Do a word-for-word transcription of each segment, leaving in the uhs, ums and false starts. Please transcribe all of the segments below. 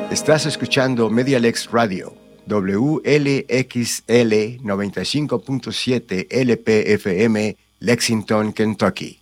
Estás escuchando Medialex Radio, W L X L noventa y cinco punto siete L P F M, Lexington, Kentucky.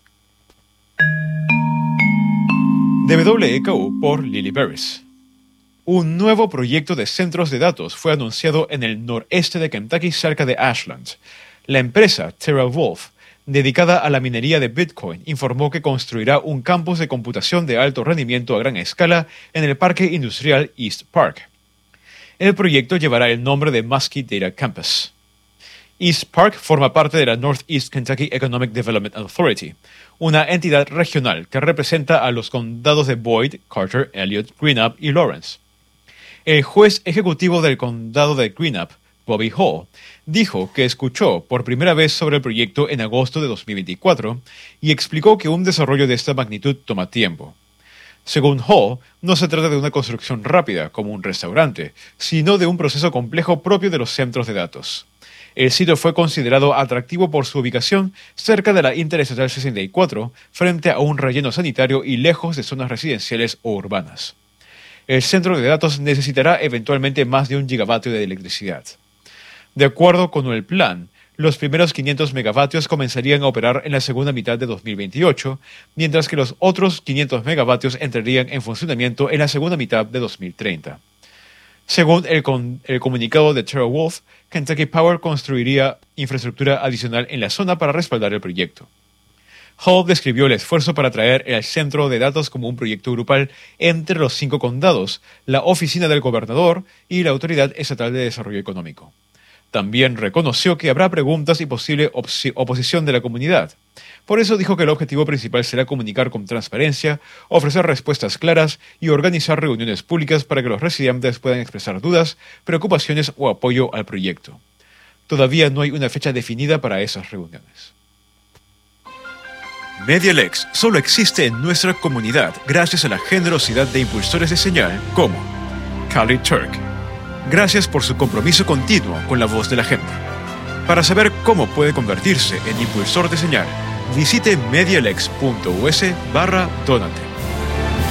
De W E K U por Lily Berries. Un nuevo proyecto de centros de datos fue anunciado en el noreste de Kentucky, cerca de Ashland. La empresa TeraWulf, dedicada a la minería de Bitcoin, informó que construirá un campus de computación de alto rendimiento a gran escala en el parque industrial East Park. El proyecto llevará el nombre de Muskie Data Campus. East Park forma parte de la Northeast Kentucky Economic Development Authority, una entidad regional que representa a los condados de Boyd, Carter, Elliott, Greenup y Lawrence. El juez ejecutivo del condado de Greenup, Bobby Hall, dijo que escuchó por primera vez sobre el proyecto en agosto de dos mil veinticuatro y explicó que un desarrollo de esta magnitud toma tiempo. Según Hall, no se trata de una construcción rápida, como un restaurante, sino de un proceso complejo propio de los centros de datos. El sitio fue considerado atractivo por su ubicación cerca de la Interestatal sesenta y cuatro, frente a un relleno sanitario y lejos de zonas residenciales o urbanas. El centro de datos necesitará eventualmente más de un gigavatio de electricidad. De acuerdo con el plan, los primeros quinientos megavatios comenzarían a operar en la segunda mitad de dos mil veintiocho, mientras que los otros quinientos megavatios entrarían en funcionamiento en la segunda mitad de dos mil treinta. Según el, con, el comunicado de TeraWulf, Kentucky Power construiría infraestructura adicional en la zona para respaldar el proyecto. Hall describió el esfuerzo para traer el centro de datos como un proyecto grupal entre los cinco condados, la oficina del gobernador y la Autoridad Estatal de Desarrollo Económico. También reconoció que habrá preguntas y posible oposición de la comunidad. Por eso dijo que el objetivo principal será comunicar con transparencia, ofrecer respuestas claras y organizar reuniones públicas para que los residentes puedan expresar dudas, preocupaciones o apoyo al proyecto. Todavía no hay una fecha definida para esas reuniones. Medialex solo existe en nuestra comunidad gracias a la generosidad de impulsores de señal como Khalid Turk. Gracias por su compromiso continuo con la voz de la gente. Para saber cómo puede convertirse en impulsor de señal, visite medialex punto u s barra donate.